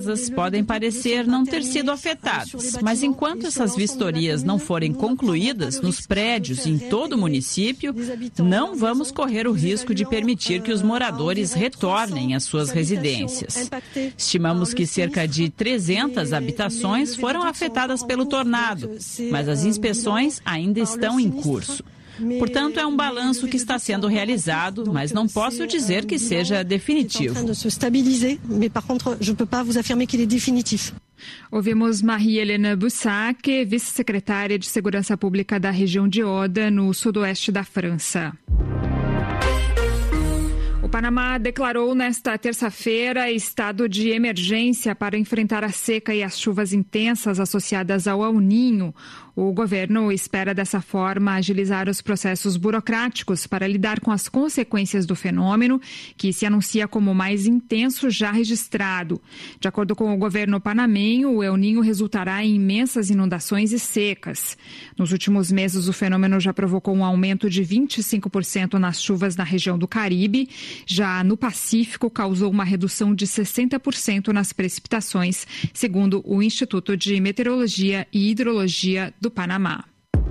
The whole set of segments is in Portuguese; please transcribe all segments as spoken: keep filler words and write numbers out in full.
empresas podem parecer não ter sido afetadas, mas enquanto essas vistorias não forem concluídas nos prédios e em todo o município, não vamos correr o risco de permitir que os moradores retornem às suas residências. Estimamos que cerca de trezentas habitações foram afetadas pelo tornado, mas as inspeções ainda estão em curso. Portanto, é um balanço que está sendo realizado, mas não posso dizer que seja definitivo. Ouvimos Marie-Helena Bussac, vice-secretária de Segurança Pública da região de Oda, no sudoeste da França. O Panamá declarou nesta terça-feira estado de emergência para enfrentar a seca e as chuvas intensas associadas ao El Niño. O governo espera, dessa forma, agilizar os processos burocráticos para lidar com as consequências do fenômeno, que se anuncia como o mais intenso já registrado. De acordo com o governo panamenho, o El Niño resultará em imensas inundações e secas. Nos últimos meses, o fenômeno já provocou um aumento de vinte e cinco por cento nas chuvas na região do Caribe. Já no Pacífico, causou uma redução de sessenta por cento nas precipitações, segundo o Instituto de Meteorologia e Hidrologia do Panamá.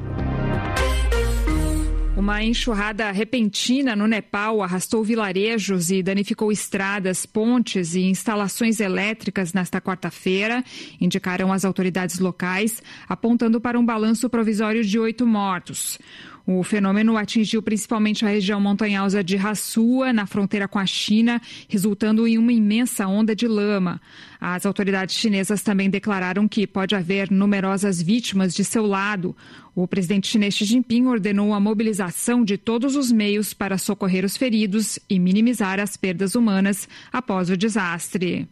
Uma enxurrada repentina no Nepal arrastou vilarejos e danificou estradas, pontes e instalações elétricas nesta quarta-feira, indicaram as autoridades locais, apontando para um balanço provisório de oito mortos. O fenômeno atingiu principalmente a região montanhosa de Rassua, na fronteira com a China, resultando em uma imensa onda de lama. As autoridades chinesas também declararam que pode haver numerosas vítimas de seu lado. O presidente chinês Xi Jinping ordenou a mobilização de todos os meios para socorrer os feridos e minimizar as perdas humanas após o desastre.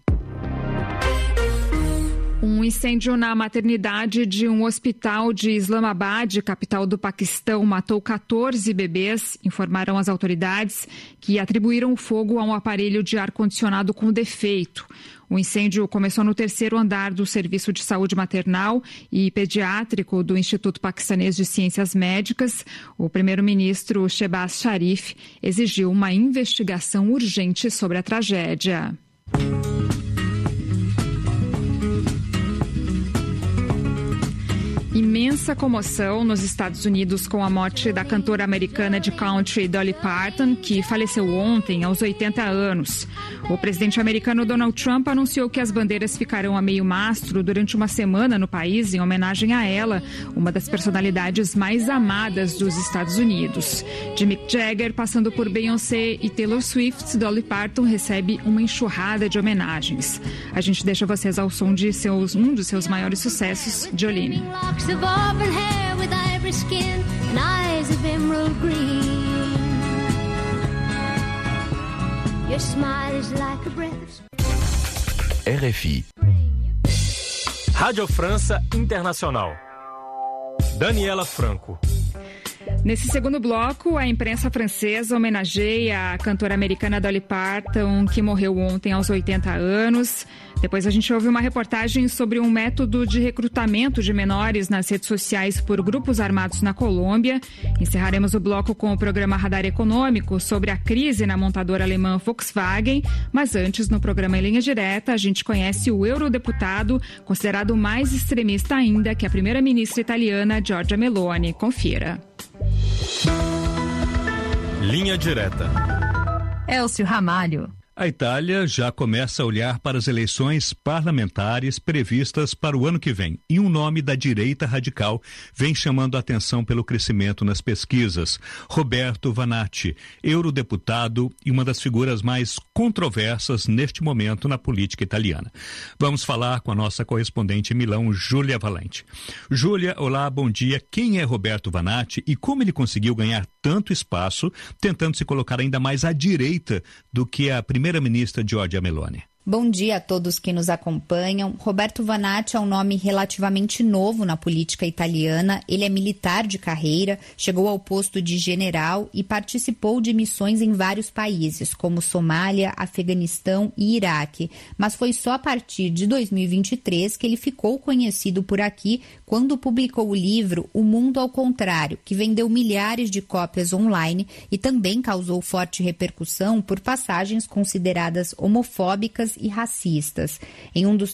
Um incêndio na maternidade de um hospital de Islamabad, capital do Paquistão, matou quatorze bebês, informaram as autoridades, que atribuíram o fogo a um aparelho de ar-condicionado com defeito. O incêndio começou no terceiro andar do Serviço de Saúde Maternal e Pediátrico do Instituto Paquistanês de Ciências Médicas. O primeiro-ministro Shehbaz Sharif exigiu uma investigação urgente sobre a tragédia. Imensa comoção nos Estados Unidos com a morte da cantora americana de country Dolly Parton, que faleceu ontem aos oitenta anos. O presidente americano Donald Trump anunciou que as bandeiras ficarão a meio mastro durante uma semana no país em homenagem a ela, uma das personalidades mais amadas dos Estados Unidos. De Mick Jagger, passando por Beyoncé e Taylor Swift, Dolly Parton recebe uma enxurrada de homenagens. A gente deixa vocês ao som de seus, um dos seus maiores sucessos, Jolene. Of auburn hair with ivory skin and eyes of emerald green. Your smile is like a breath. R F I. Rádio França Internacional. Daniela Franco. Nesse segundo bloco, a imprensa francesa homenageia a cantora americana Dolly Parton, que morreu ontem aos oitenta anos. Depois a gente ouve uma reportagem sobre um método de recrutamento de menores nas redes sociais por grupos armados na Colômbia. Encerraremos o bloco com o programa Radar Econômico sobre a crise na montadora alemã Volkswagen. Mas antes, no programa Em Linha Direta, a gente conhece o eurodeputado, considerado mais extremista ainda que a primeira-ministra italiana Giorgia Meloni. Confira. Linha Direta. Elcio Ramalho. A Itália já começa a olhar para as eleições parlamentares previstas para o ano que vem. E um nome da direita radical vem chamando a atenção pelo crescimento nas pesquisas. Roberto Vanatti, eurodeputado e uma das figuras mais controversas neste momento na política italiana. Vamos falar com a nossa correspondente em Milão, Júlia Valente. Júlia, olá, bom dia. Quem é Roberto Vanatti e como ele conseguiu ganhar tanto espaço, tentando se colocar ainda mais à direita do que a primeira-ministra Giorgia Meloni? Bom dia a todos que nos acompanham. Roberto Vanatti é um nome relativamente novo na política italiana. Ele é militar de carreira, chegou ao posto de general e participou de missões em vários países, como Somália, Afeganistão e Iraque. Mas foi só a partir de dois mil e vinte e três que ele ficou conhecido por aqui, quando publicou o livro O Mundo ao Contrário, que vendeu milhares de cópias online e também causou forte repercussão por passagens consideradas homofóbicas e racistas. Em um dos